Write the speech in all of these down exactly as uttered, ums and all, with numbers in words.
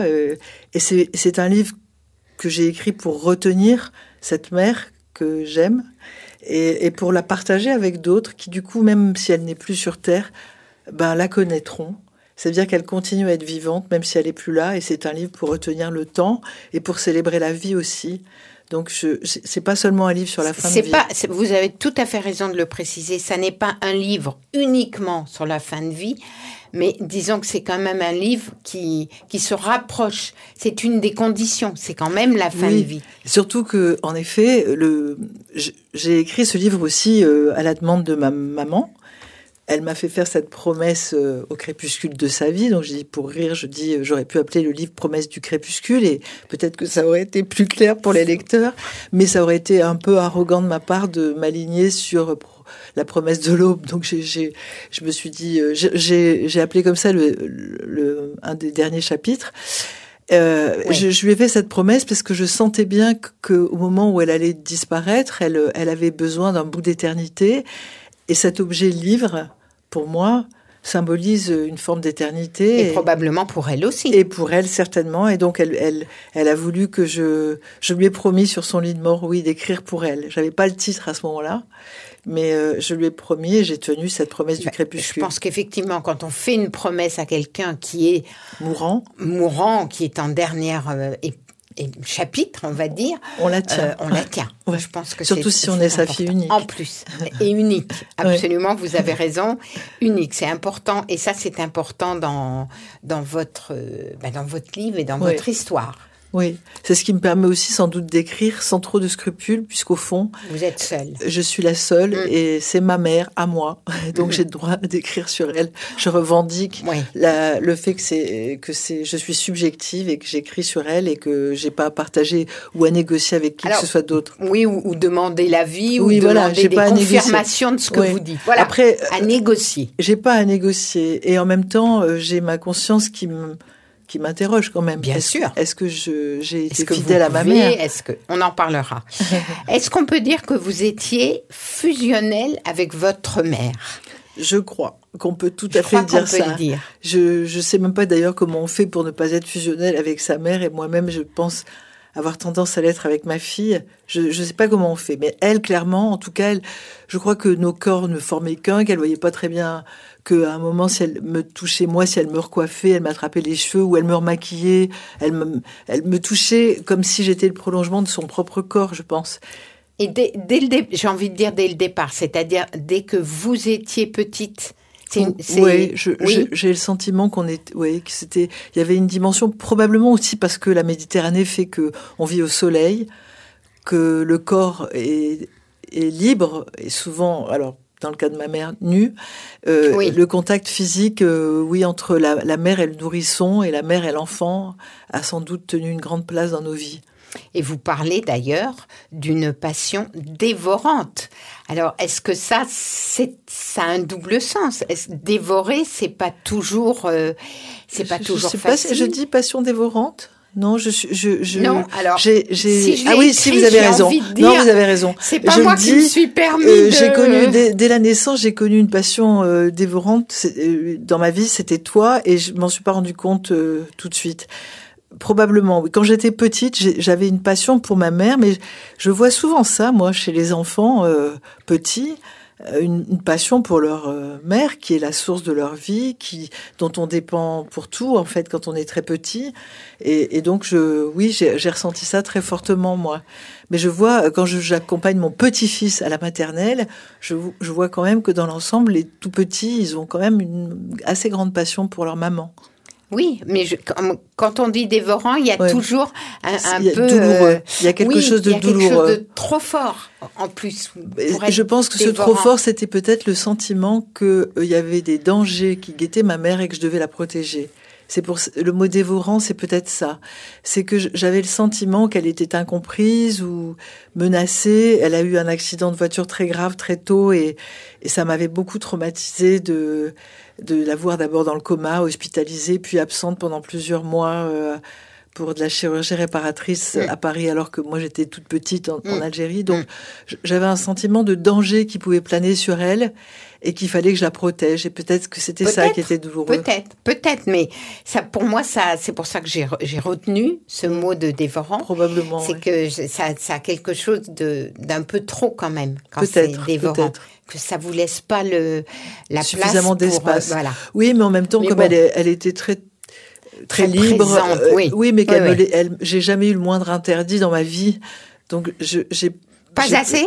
Euh, et c'est, c'est un livre que j'ai écrit pour retenir cette mère que j'aime et, et pour la partager avec d'autres qui, du coup, même si elle n'est plus sur Terre, ben, la connaîtront. C'est-à-dire qu'elle continue à être vivante, même si elle n'est plus là. Et c'est un livre pour retenir le temps et pour célébrer la vie aussi. Donc, je, c'est pas seulement un livre sur la fin c'est de vie. Pas, vous avez tout à fait raison de le préciser. Ça n'est pas un livre uniquement sur la fin de vie, mais disons que c'est quand même un livre qui, qui se rapproche. C'est une des conditions. C'est quand même la fin oui, de vie. Surtout que, en effet, le, j'ai écrit ce livre aussi euh, à la demande de ma maman. Elle m'a fait faire cette promesse euh, au crépuscule de sa vie. Donc, je dis, pour rire, je dis, euh, j'aurais pu appeler le livre Promesse du crépuscule et peut-être que ça aurait été plus clair pour les lecteurs, mais ça aurait été un peu arrogant de ma part de m'aligner sur euh, la promesse de l'aube. Donc, j'ai, j'ai, je me suis dit, euh, j'ai, j'ai appelé comme ça le, le, un des derniers chapitres. Euh, ouais. je, je lui ai fait cette promesse parce que je sentais bien qu'au moment où elle allait disparaître, elle, elle avait besoin d'un bout d'éternité. Et cet objet livre, pour moi, symbolise une forme d'éternité. Et, et probablement pour elle aussi. Et pour elle, certainement. Et donc, elle, elle, elle a voulu que je... Je lui ai promis sur son lit de mort, oui, d'écrire pour elle. J'avais pas le titre à ce moment-là. Mais euh, je lui ai promis et j'ai tenu cette promesse du ben, crépuscule. Je pense qu'effectivement, quand on fait une promesse à quelqu'un qui est... Mourant. Mourant, qui est en dernière... Euh, et Et chapitre, on va dire, on la tient. Euh, on la tient. Ouais. Je pense que surtout c'est, si on c'est est sa important. fille unique. En plus, et unique. Absolument, ouais. Vous avez raison. Unique, c'est important. Et ça, c'est important dans dans votre ben dans votre livre et dans ouais. votre histoire. Oui, c'est ce qui me permet aussi sans doute d'écrire sans trop de scrupules, puisqu'au fond... Vous êtes seule. Je suis la seule mmh. et c'est ma mère à moi. Donc mmh. j'ai le droit d'écrire sur elle. Je revendique oui. la, le fait que, c'est, que c'est, je suis subjective et que j'écris sur elle et que j'ai pas à partager ou à négocier avec qui Alors, que ce soit d'autre. Oui, ou, ou demander l'avis oui, ou voilà, demander j'ai des pas confirmations de ce que oui. vous dites. Voilà, Après, à euh, négocier. J'ai pas à négocier. Et en même temps, euh, j'ai ma conscience qui me... qui m'interroge quand même. Bien est-ce, sûr. Est-ce que je, j'ai été est-ce fidèle que à ma pouvez, mère est-ce que, on en parlera. Est-ce qu'on peut dire que vous étiez fusionnelle avec votre mère ? Je crois qu'on peut tout je à fait dire qu'on ça. Peut le dire. Je je sais même pas d'ailleurs comment on fait pour ne pas être fusionnel avec sa mère et moi-même je pense avoir tendance à l'être avec ma fille. Je je sais pas comment on fait, mais elle clairement, en tout cas, elle, je crois que nos corps ne formaient qu'un, qu'elle voyait pas très bien qu'à un moment, si elle me touchait moi, si elle me recoiffait, elle m'attrapait les cheveux ou elle me remaquillait, elle me elle me touchait comme si j'étais le prolongement de son propre corps, je pense. Et dès, dès le dé- j'ai envie de dire dès le départ, c'est-à-dire dès que vous étiez petite. C'est une, c'est... Oui, je, oui. Je, j'ai le sentiment qu'on est, oui, que c'était, il y avait une dimension probablement aussi parce que la Méditerranée fait que on vit au soleil, que le corps est, est libre et souvent, alors dans le cas de ma mère, nue, euh, oui. le contact physique, euh, oui, entre la, la mère et le nourrisson et la mère et l'enfant a sans doute tenu une grande place dans nos vies. Et vous parlez d'ailleurs d'une passion dévorante. Alors, est-ce que ça, c'est, ça a un double sens ? Est-ce, dévorer, c'est pas toujours, euh, c'est pas je, toujours je sais facile. Pas, je dis passion dévorante. Non, je suis, je, je, non, alors, j'ai, j'ai, si je ah oui, écrit, si vous avez raison. Dire, non, vous avez raison. C'est pas je moi dis, qui me suis permis euh, de... J'ai connu, dès, dès la naissance, j'ai connu une passion euh, dévorante. C'est, euh, dans ma vie, c'était toi, et je m'en suis pas rendu compte euh, tout de suite. Probablement, oui. Quand j'étais petite, j'avais une passion pour ma mère, mais je vois souvent ça, moi, chez les enfants euh, petits, une, une passion pour leur euh, mère, qui est la source de leur vie, qui dont on dépend pour tout, en fait, quand on est très petit. Et, et donc, je, oui, j'ai, j'ai ressenti ça très fortement, moi. Mais je vois, quand je, j'accompagne mon petit-fils à la maternelle, je, je vois quand même que dans l'ensemble, les tout petits, ils ont quand même une assez grande passion pour leur maman. Oui, mais je, quand on dit dévorant, il y a ouais. toujours un, un il y a peu... douloureux. Il y a quelque oui, chose de il y a douloureux. quelque chose de trop fort, en plus. Je pense que dévorant. Ce trop fort, c'était peut-être le sentiment qu'il euh, y avait des dangers qui guettaient ma mère et que je devais la protéger. C'est pour le mot dévorant, c'est peut-être ça. C'est que j'avais le sentiment qu'elle était incomprise ou menacée. Elle a eu un accident de voiture très grave très tôt et, et ça m'avait beaucoup traumatisée de, de la voir d'abord dans le coma, hospitalisée, puis absente pendant plusieurs mois, euh, pour de la chirurgie réparatrice Mm. à Paris, alors que moi j'étais toute petite en, Mm. en Algérie. Donc mm. j'avais un sentiment de danger qui pouvait planer sur elle et qu'il fallait que je la protège. Et peut-être que c'était peut-être, ça qui était douloureux. Peut-être, peut-être, mais ça, pour moi, ça, c'est pour ça que j'ai, j'ai retenu ce mot de dévorant. Probablement. C'est ouais. que ça, ça a quelque chose de, d'un peu trop quand même, quand peut-être, c'est dévorant. Peut-être. Que ça vous laisse pas le, la suffisamment place pour, d'espace. Euh, voilà. Oui, mais en même temps, mais comme bon. elle, est, elle était très... Très, très libre, présente, euh, oui. oui, mais qu'elle oui, me oui. elle, j'ai jamais eu le moindre interdit dans ma vie, donc je, j'ai pas j'ai, assez.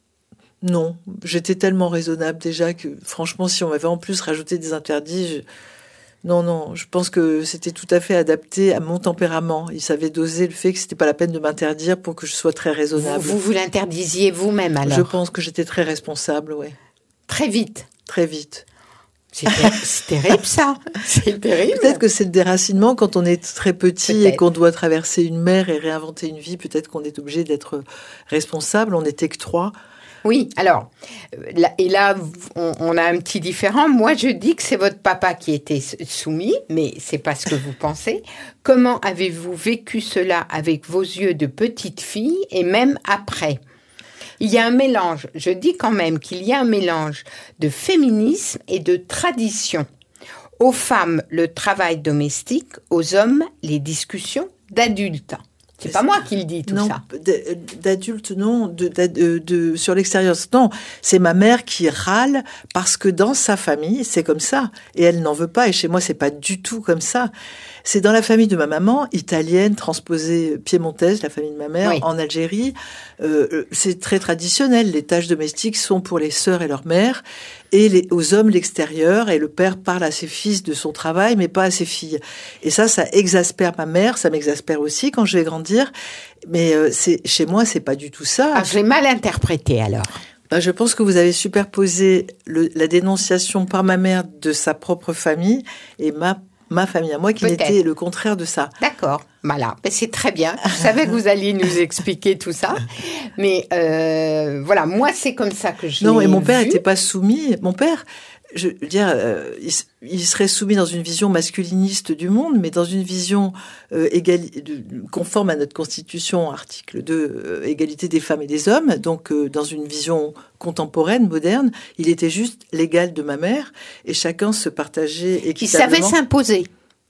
Non, j'étais tellement raisonnable déjà que franchement, si on m'avait en plus rajouté des interdits, je... non, non, je pense que c'était tout à fait adapté à mon tempérament. Il savait doser le fait que c'était pas la peine de m'interdire pour que je sois très raisonnable. Vous vous, vous l'interdisiez vous-même alors. Je pense que j'étais très responsable, ouais. Très vite. Très vite. C'est, ter- c'est terrible, ça. C'est terrible. Peut-être que c'est le déracinement quand on est très petit peut-être. Et qu'on doit traverser une mer et réinventer une vie. Peut-être qu'on est obligé d'être responsable. On n'était que trois. Oui, alors, là, et là, on, on a un petit différent. Moi, je dis que c'est votre papa qui était soumis, mais c'est pas ce que vous pensez. Comment avez-vous vécu cela avec vos yeux de petite fille et même après ? Il y a un mélange, je dis quand même qu'il y a un mélange de féminisme et de tradition. Aux femmes, le travail domestique, aux hommes, les discussions d'adultes. C'est pas moi qui le dis, tout non, ça. D'adulte, non. De, de, de, de, sur l'extérieur, non. C'est ma mère qui râle parce que dans sa famille, c'est comme ça. Et elle n'en veut pas. Et chez moi, c'est pas du tout comme ça. C'est dans la famille de ma maman, italienne, transposée piémontaise, la famille de ma mère, oui. En Algérie. Euh, c'est très traditionnel. Les tâches domestiques sont pour les sœurs et leur mère. Et les, aux hommes, l'extérieur. Et le père parle à ses fils de son travail, mais pas à ses filles. Et ça, ça exaspère ma mère. Ça m'exaspère aussi quand je vais grandir. Mais euh, c'est, chez moi, c'est pas du tout ça. Ah, je l'ai mal interprété, alors. Ben, je pense que vous avez superposé le, la dénonciation par ma mère de sa propre famille et ma ma famille à moi, qui Peut-être. N'était le contraire de ça. D'accord, voilà, ben, c'est très bien. Je savais que vous alliez nous expliquer tout ça, mais euh, voilà, moi c'est comme ça que je non, l'ai et mon père vu. n'était pas soumis. Mon père, je veux dire, euh, il, il serait soumis dans une vision masculiniste du monde, mais dans une vision euh, égali- de, conforme à notre Constitution, article deux, euh, égalité des femmes et des hommes, donc euh, dans une vision contemporaine, moderne, il était juste l'égal de ma mère, et chacun se partageait équitablement. Il savait s'imposer.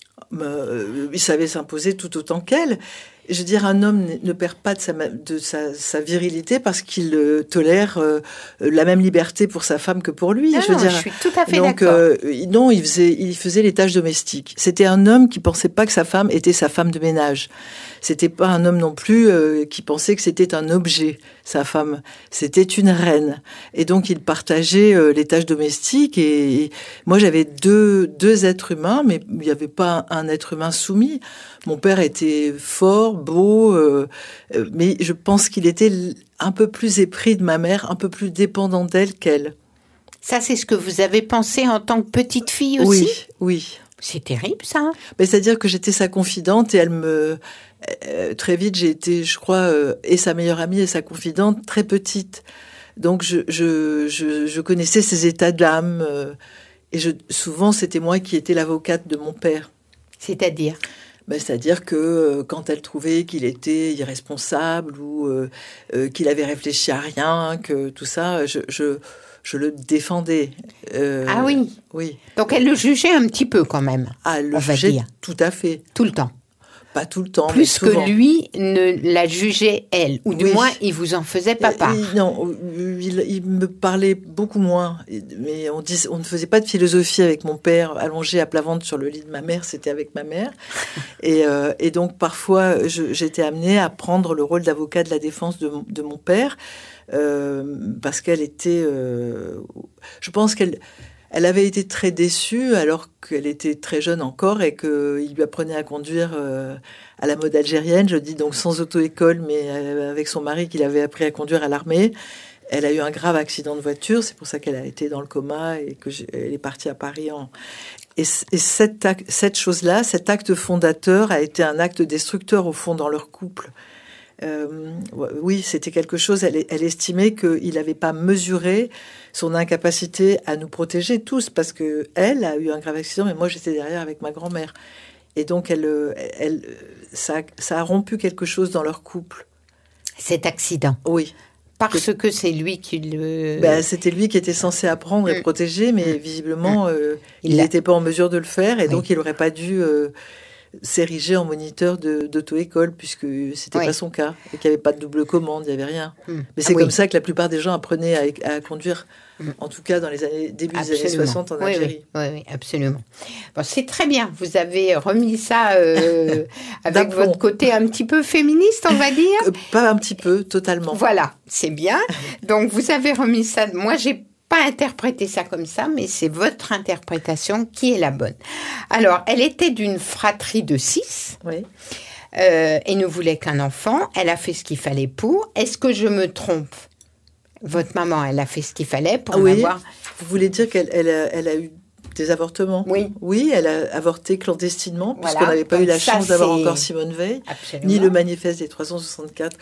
Euh, il savait s'imposer tout autant qu'elle. Je veux dire, un homme ne perd pas de sa, de sa, sa virilité parce qu'il euh, tolère euh, la même liberté pour sa femme que pour lui. Ah je veux non, dire, je suis tout à fait donc, d'accord. Euh, non, il faisait, il faisait les tâches domestiques. C'était un homme qui pensait pas que sa femme était sa femme de ménage. C'était pas un homme non plus euh, qui pensait que c'était un objet, sa femme. C'était une reine. Et donc, il partageait euh, les tâches domestiques. Et, et moi, j'avais deux, deux êtres humains, mais il n'y avait pas un, un être humain soumis. Mon père était fort, beau, euh, euh, mais je pense qu'il était un peu plus épris de ma mère, un peu plus dépendant d'elle qu'elle. Ça, c'est ce que vous avez pensé en tant que petite fille aussi ? Oui, oui. C'est terrible, ça. Mais c'est-à-dire que j'étais sa confidente et elle me... Euh, très vite, j'ai été, je crois, euh, et sa meilleure amie et sa confidente très petite. Donc, je, je, je, je connaissais ses états d'âme. Euh, et je, souvent, c'était moi qui étais l'avocate de mon père. C'est-à-dire ? Ben, c'est-à-dire que euh, quand elle trouvait qu'il était irresponsable ou euh, euh, qu'il avait réfléchi à rien, que tout ça, je... je Je le défendais. Euh, ah oui. Oui. Donc elle le jugeait un petit peu quand même. Ah, elle le jugeait tout à fait. Tout le temps. Pas tout le temps, plus mais souvent. Que lui ne la jugeait elle, ou du oui. moins il vous en faisait pas part. Et, non, il, il me parlait beaucoup moins. Mais on dis, on ne faisait pas de philosophie avec mon père allongé à plat ventre sur le lit de ma mère. C'était avec ma mère. et, euh, et donc parfois je, j'étais amenée à prendre le rôle d'avocat de la défense de, de mon père. Euh, parce qu'elle était, euh, je pense qu'elle, elle avait été très déçue alors qu'elle était très jeune encore et qu'il lui apprenait à conduire euh, à la mode algérienne. Je dis donc sans auto-école, mais avec son mari qu'il avait appris à conduire à l'armée. Elle a eu un grave accident de voiture, c'est pour ça qu'elle a été dans le coma et qu'elle est partie à Paris. En... Et, et cette, cette chose-là, cet acte fondateur a été un acte destructeur au fond dans leur couple. Euh, oui, c'était quelque chose. Elle, elle estimait qu'il n'avait pas mesuré son incapacité à nous protéger tous, parce que elle a eu un grave accident, mais moi j'étais derrière avec ma grand-mère. Et donc, elle, elle, ça, ça a rompu quelque chose dans leur couple. Cet accident. Oui. Parce que, que c'est lui qui le... Ben, c'était lui qui était censé apprendre et mmh. protéger, mais mmh. visiblement, euh, il n'était pas en mesure de le faire, et oui. donc il n'aurait pas dû euh, s'ériger en moniteur de, d'auto-école, puisque c'était oui. pas son cas, et qu'il n'y avait pas de double commande, il n'y avait rien. Mmh. Mais c'est ah, comme oui. ça que la plupart des gens apprenaient à, à conduire, mmh. en tout cas dans les années, début absolument. des années soixante en oui, Algérie. Oui, oui, oui absolument. Bon, c'est très bien, vous avez remis ça euh, avec votre côté un petit peu féministe, on va dire. euh, Pas un petit peu, totalement. Voilà, c'est bien. Donc vous avez remis ça, moi j'ai pas interprété ça comme ça, mais c'est votre interprétation qui est la bonne. Alors, elle était d'une fratrie de six. Oui. Euh, et ne voulait qu'un enfant. Elle a fait ce qu'il fallait pour. Est-ce que je me trompe ? Votre maman, elle a fait ce qu'il fallait pour ah oui. avoir... Vous voulez dire qu'elle elle a, elle a eu des avortements ? Oui. Oui, elle a avorté clandestinement, voilà. puisqu'on n'avait pas donc eu la ça, chance d'avoir c'est... encore Simone Veil, Absolument. ni le manifeste des trois cent soixante-quatre.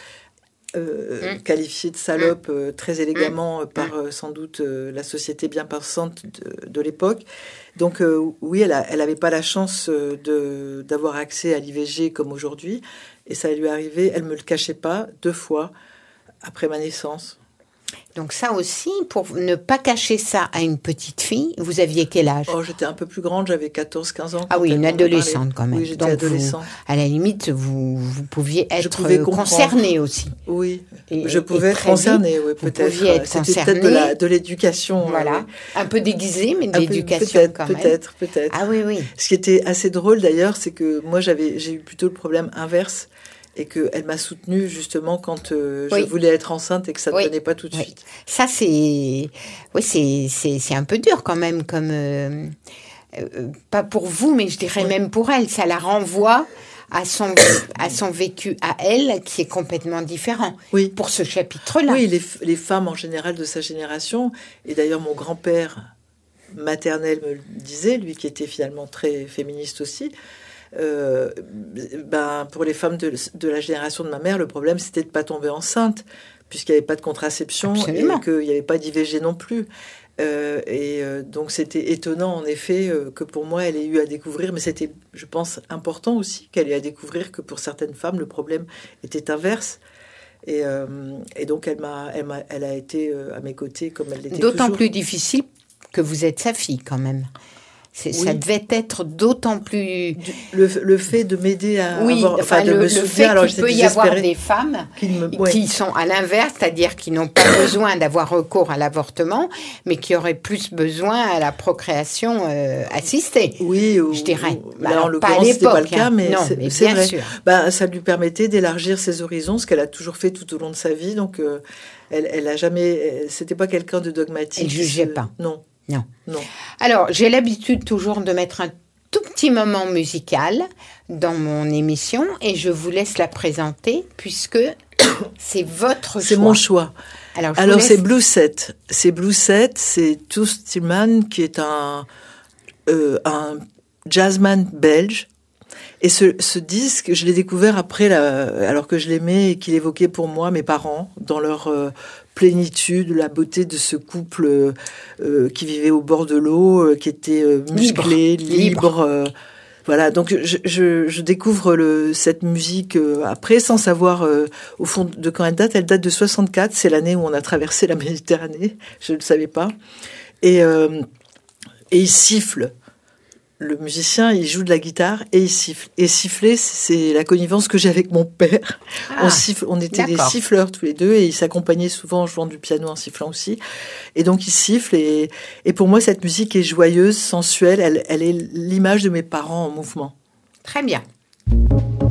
Euh, mmh. qualifié de salope mmh. euh, très élégamment euh, par euh, sans doute euh, la société bien pensante de, de l'époque. Donc euh, oui, elle a, elle avait pas la chance euh, de d'avoir accès à l'I V G comme aujourd'hui, et ça lui est arrivé. Elle me le cachait pas deux fois après ma naissance. Donc ça aussi, pour ne pas cacher ça à une petite fille, vous aviez quel âge ? Oh, j'étais un peu plus grande, j'avais quatorze quinze ans. Ah oui, une adolescente quand même. Oui, j'étais donc adolescente. Vous, à la limite, vous, vous pouviez être concernée aussi. Oui, et, je pouvais être concernée, oui, peut-être. Vous pouviez être C'était concernée. peut-être de, la, de l'éducation. Voilà, oui. Un peu déguisée, mais de l'éducation peut-être, quand même. Peut-être, peut-être. Ah oui, oui. Ce qui était assez drôle d'ailleurs, c'est que moi, j'avais, j'ai eu plutôt le problème inverse. Et qu'elle m'a soutenue justement quand euh, je oui. voulais être enceinte et que ça ne oui. venait pas tout de oui. suite. Ça, c'est... Oui, c'est, c'est, c'est un peu dur quand même, comme... Euh, euh, pas pour vous, mais je dirais oui. même pour elle. Ça la renvoie à son, à son vécu à elle, qui est complètement différent. Oui. Pour ce chapitre-là. Oui, les, les femmes en général de sa génération, et d'ailleurs mon grand-père maternel me le disait, lui qui était finalement très féministe aussi, Euh, ben, pour les femmes de, de la génération de ma mère, le problème c'était de ne pas tomber enceinte, puisqu'il n'y avait pas de contraception. Absolument. Et qu'il n'y avait pas d'I V G non plus. Euh, et euh, donc c'était étonnant en effet euh, que pour moi elle ait eu à découvrir, mais c'était, je pense, important aussi qu'elle ait à découvrir que pour certaines femmes le problème était inverse. Et, euh, et donc elle, m'a, elle, m'a, elle a été euh, à mes côtés comme elle l'était D'autant toujours. Plus difficile que vous êtes sa fille quand même. C'est, oui. Ça devait être d'autant plus... Le, le fait de m'aider à oui, avoir... Enfin, enfin, de le, me le soutenir, fait alors qu'il peut y avoir des femmes qui, me, ouais. qui sont à l'inverse, c'est-à-dire qui n'ont pas besoin d'avoir recours à l'avortement, mais qui auraient plus besoin à la procréation euh, assistée. Oui, ou, je dirais. Ou, bah, alors, en l'occurrence, ce n'était pas le cas, mais, non, c'est, mais c'est bien vrai. sûr. Bah, ça lui permettait d'élargir ses horizons, ce qu'elle a toujours fait tout au long de sa vie. Donc, euh, elle, elle a jamais... Elle, c'était pas quelqu'un de dogmatique. Elle ne jugeait pas. Non. Non. Non. Alors, j'ai l'habitude toujours de mettre un tout petit moment musical dans mon émission et je vous laisse la présenter puisque c'est votre choix. C'est mon choix. Alors, Alors laisse... c'est Blue Set. C'est Blue Set, c'est Toos Tillman qui est un, euh, un jazzman belge. Et ce, ce disque, je l'ai découvert après, la, alors que je l'aimais et qu'il évoquait pour moi mes parents dans leur euh, plénitude, la beauté de ce couple euh, qui vivait au bord de l'eau, euh, qui était euh, musclé, libre. libre euh, voilà, donc je, je, je découvre le, cette musique euh, après sans savoir euh, au fond de quand elle date. Elle date de soixante-quatre, c'est l'année où on a traversé la Méditerranée, je ne le savais pas. Et, euh, et il siffle. Le musicien, il joue de la guitare et il siffle. Et siffler, c'est la connivence que j'ai avec mon père. Ah, on siffle, on était d'accord. Des siffleurs tous les deux et il s'accompagnait souvent en jouant du piano, en sifflant aussi. Et donc il siffle et, et pour moi cette musique est joyeuse, sensuelle. Elle, elle est l'image de mes parents en mouvement. Très bien.